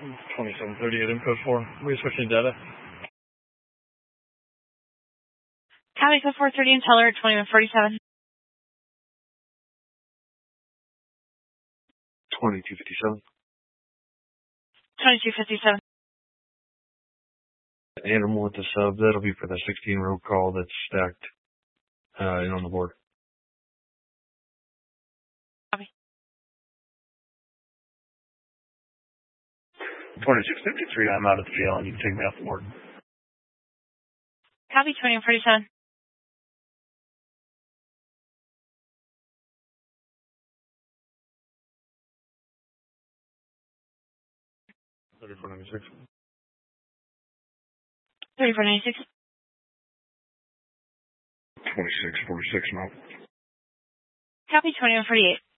2738 in code 4. We're switching data. Copy code 430 and teller at 2147. 2257. 2257. Animal with the sub, that'll be for the 16-row call that's stacked in on the board. Copy. 2653, I'm out of the jail and you can take me off the board. Copy 2147. 3496. 3496. 2646, no. Copy 2148.